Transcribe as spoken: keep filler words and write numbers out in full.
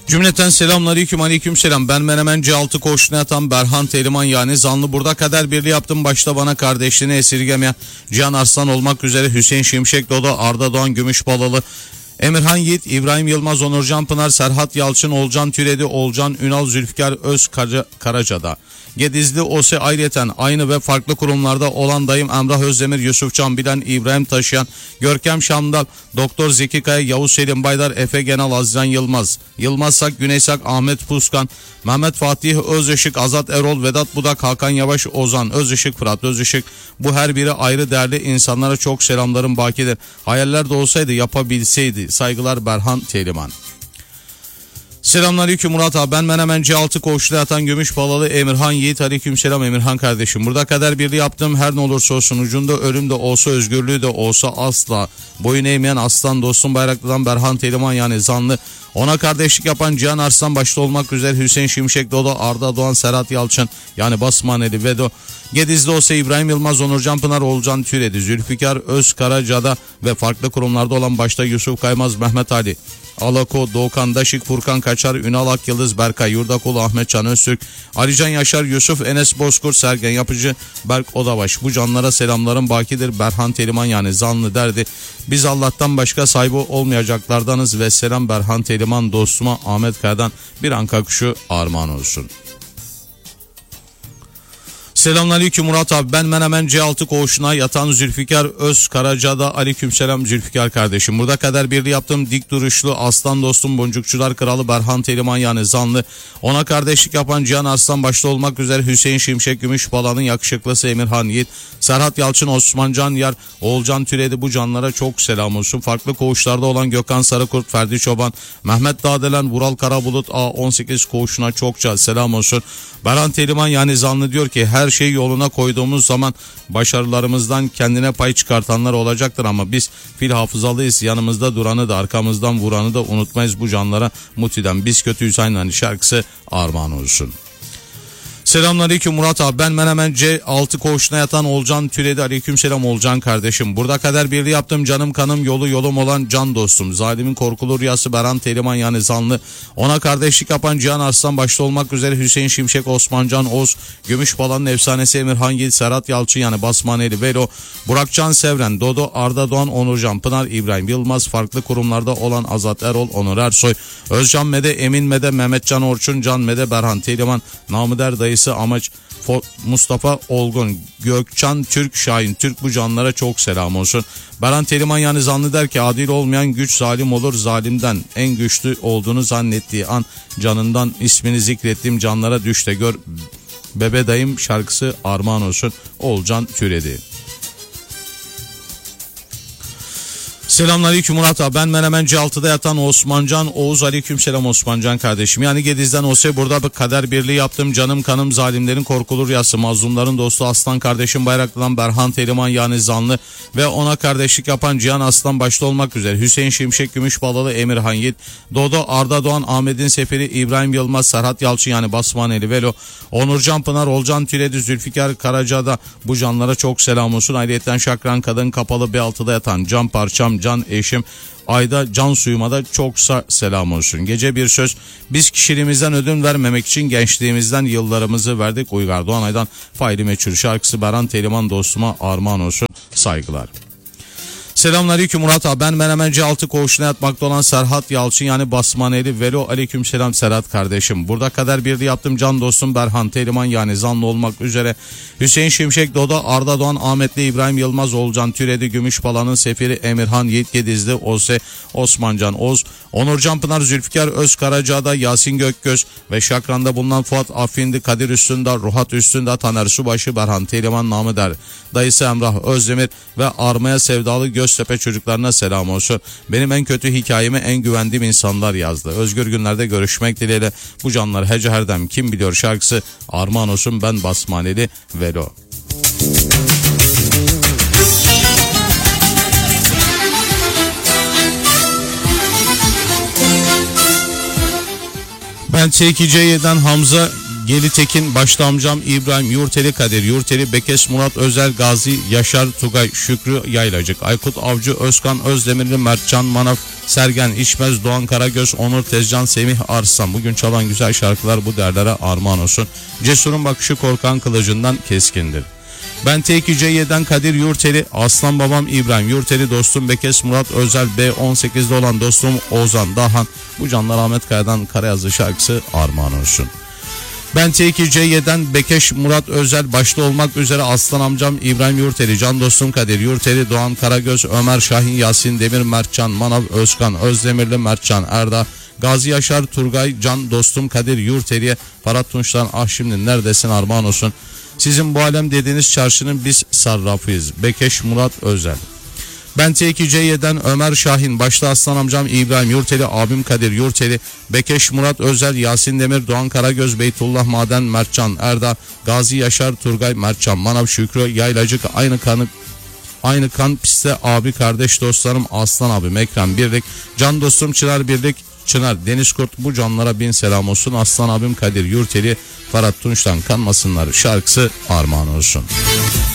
Cümleten selamünaleyküm, aleykümselam. Ben Menemen C altı koğuşuna yatan Berhan Teliman yani zanlı. Burada kader birliği yaptım. Başta bana kardeşliğini esirgemeyen Cihan Arslan olmak üzere Hüseyin Şimşek Dodo, Arda Doğan Gümüşbalalı, Emirhan Yiğit, İbrahim Yılmaz, Onurcan Pınar, Serhat Yalçın, Olcan Türedi, Olcan Ünal, Zülfikar Öz Kara, Karaca'da. Gedizli Ose ayrıyeten aynı ve farklı kurumlarda olan dayım Emrah Özdemir, Yusuf Can Bilen, İbrahim Taşıyan, Görkem Şamdal, Doktor Zeki Kaya, Yavuz Selim Baydar, Efe Genal, Azcan Yılmaz, Yılmaz Sak, Güneysak, Ahmet Puskan, Mehmet Fatih Özışık, Azat Erol, Vedat Budak, Hakan Yavaş, Ozan Özışık, Fırat Özışık. Bu her biri ayrı değerli insanlara çok selamlarım bakidir. Hayaller de olsaydı yapabilseydi. Saygılar Berhan Teliman. Selamünaleyküm Murat abi, ben Menemen C altı koğuşta yatan Gümüşbalalı Emirhan Yiğit. Aleykümselam Emirhan kardeşim. Burada kader birliği yaptım. Her ne olursa olsun, ucunda ölüm de olsa, özgürlüğü de olsa asla boyun eğmeyen aslan dostum Bayraklı'dan Berhan Teliman yani zanlı. Ona kardeşlik yapan Cihan Arslan başta olmak üzere Hüseyin Şimşek Dodo, Arda Doğan, Serhat Yalçın yani Basmaneli Vedo, Gedizli olsa İbrahim Yılmaz, Onurcan Pınar, Olcan Türedi, Zülfikar Öz Karaca'da ve farklı kurumlarda olan başta Yusuf Kaymaz, Mehmet Ali Alako, Doğukan Daşık, Furkan Kaçar, Ünal Akyıldız, Berkay Yurdakulu, Ahmet Can Öztürk, Alican Yaşar, Yusuf, Enes Bozkurt, Sergen Yapıcı, Berk Odabaş. Bu canlara selamlarım bakidir. Berhan Teliman yani zanlı derdi. Biz Allah'tan başka sahibi olmayacaklardanız ve selam Berhan Teliman dostuma Ahmet Kaya'dan bir anka kuşu armağan olsun. Selamünaleyküm Murat abi, ben Menemen C altı koğuşuna yatan Zülfikar Öz Karaca'da. Aleykümselam Zülfikar kardeşim. Burada kader birliği yaptım. Dik duruşlu aslan dostum Boncukçular Kralı Berhan Teliman yani zanlı. Ona kardeşlik yapan Cihan Arslan başta olmak üzere Hüseyin Şimşek Gümüşbala'nın yakışıklısı Emirhan Yiğit, Serhat Yalçın, Osman Can Yar, Oğulcan Türedi. Bu canlara çok selam olsun. Farklı koğuşlarda olan Gökhan Sarıkurt, Ferdi Çoban, Mehmet Dağdelen, Vural Karabulut A on sekiz koğuşuna çokça selam olsun. Berhan Teliman yani zanlı diyor ki her şeyi yoluna koyduğumuz zaman başarılarımızdan kendine pay çıkartanlar olacaktır ama biz fil hafızalıyız, yanımızda duranı da arkamızdan vuranı da unutmayız. Bu canlara Muti'den Biz Kötüyüz Aynen şarkısı armağan olsun. Selamünaleyküm Murat abi, ben Menemen C altı koğuşuna yatan Olcan Türedi. Aleykümselam Olcan kardeşim. Burada kader birliği yaptım. Canım kanım yolu yolum olan can dostum. Zalimin korkulu rüyası Berhan Teliman yani zanlı. Ona kardeşlik yapan Cihan Arslan başta olmak üzere Hüseyin Şimşek, Osman Can Oğuz, Gümüşbala'nın efsanesi Emirhan Yiğit, Serhat Yalçın yani Basmaneli Velo, Burakcan Sevren, Dodo, Arda Doğan, Onurcan Pınar, İbrahim Yılmaz, farklı kurumlarda olan Azat Erol, Onur Ersoy, Özcan Mede, Emin Mede, Mehmet Can Orçun, Can Mede, Berhan Teliman, Namı Der dayı Amaç, Mustafa Olgun, Gökçan Türk, Şahin Türk. Bu canlara çok selam olsun. Berhan Teliman yani zanlı der ki adil olmayan güç zalim olur, zalimden en güçlü olduğunu zannettiği an canından ismini zikrettiğim canlara düş de gör. Bebe dayım şarkısı armağan olsun. Olcan Türedi. Selamünaleyküm Murat abi, ben Menemen C altıda yatan Osmancan Oğuz. Aleykümselam Osmancan kardeşim. Yani Gediz'den olsa burada bir kader birliği yaptım. Canım kanım zalimlerin korkulu rüyası, mazlumların dostu aslan kardeşim Bayraklı'dan Berhan Teliman yani zanlı ve ona kardeşlik yapan Cihan Aslan başta olmak üzere Hüseyin Şimşek Gümüşbalalı, Emirhan Yiğit, Dodo, Arda Doğan, Ahmet'in Seferi, İbrahim Yılmaz, Serhat Yalçın yani Basmaneli Velo, Onurcan Pınar, Olcan Türedi, Zülfikar Karaca'da. Bu canlara çok selam olsun. Ayrıyeten Şakran Kadın Kapalı B altıda yatan Can Parçam, Can Eşim, Ayda Can Suyuma da çok selam olsun. Gece bir söz, biz kişiliğimizden ödün vermemek için gençliğimizden yıllarımızı verdik. Uygar Doğan Aydan Faili Meçhul şarkısı Berhan Teliman dostuma armağan olsun. Saygılar. Selamünaleyküm Murat abi, ben Menemen C altı koğuşuna yatmakta olan Serhat Yalçın yani Basmaneli Velo. Aleykümselam Serhat kardeşim. Burada kader birliği yaptım. Can dostum Berhan Teliman yani zanlı olmak üzere Hüseyin Şimşek Dodo, Arda Doğan, Ahmetli, İbrahim Yılmaz, Olcan Türedi, Gümüşbala'nın Seferi Emirhan Yiğit, Gedizli Ose, Osmancan Oğuz, Onurcan Pınar, Zülfikar Öz Karaca'da, Yasin Gökgöz ve Şakran'da bulunan Fuat Affindi, Kadir Üstünde, Ruhat Üstünde, Taner Subaşı, Berhan Teliman namı der dayısı Emrah Özdemir ve Armaya Sevdalı Göztepe çocuklarına selam olsun. Benim en kötü hikayemi en güvendiğim insanlar yazdı. Özgür günlerde görüşmek dileğiyle. Bu canlar hece herdem kim biliyor şarkısı armağan olsun. Ben Basmaneli Velo. Ben T iki C Y'den Hamza Geli Tekin, başta amcam İbrahim, Yurteli Kadir, Yurteli Bekes, Murat Özel, Gazi Yaşar, Tugay, Şükrü Yaylacık, Aykut Avcı, Özkan Özdemirli, Mertcan Manav, Sergen İşmez, Doğan Karagöz, Onur Tezcan, Semih Arslan. Bugün çalan güzel şarkılar bu derlere armağan olsun. Cesurun bakışı korkan kılıcından keskindir. Ben T iki C Y'den Kadir Yurteli, Aslan babam İbrahim, Yurteli dostum Bekes, Murat Özel, B on sekizde olan dostum Ozan Dahan. Bu canlar Ahmet Kaya'dan Karayazlı şarkısı armağan olsun. Ben T iki C Y'den Bekeş, Murat Özel başta olmak üzere Aslan amcam İbrahim Yurteli, can dostum Kadir Yurteli, Doğan Karagöz, Ömer Şahin, Yasin Demir, Mertcan Manav, Özkan Özdemirli, Mertcan Erda, Gazi Yaşar, Turgay, can dostum Kadir Yurteli'ye, Ferhat Tunç'tan ah şimdi neredesin armağan olsun. Sizin bu alem dediğiniz çarşının biz sarrafıyız. Bekeş, Murat Özel. Ben T iki C Y'den Ömer Şahin, başta Aslan amcam İbrahim Yurteli, abim Kadir Yurteli, Bekeş, Murat Özel, Yasin Demir, Doğan Karagöz, Beytullah Maden, Mertcan Erda, Gazi Yaşar, Turgay, Mertcan Manav, Şükrü Yaylacık, aynı kanı aynı kan piste abi kardeş dostlarım Aslan abi, Ekrem Birlik, can dostum Çınar Birlik, Çınar Deniz Kurt, bu canlara bin selam olsun. Aslan abim Kadir Yurteli, Ferhat Tunç'tan kanmasınlar şarkısı armağan olsun.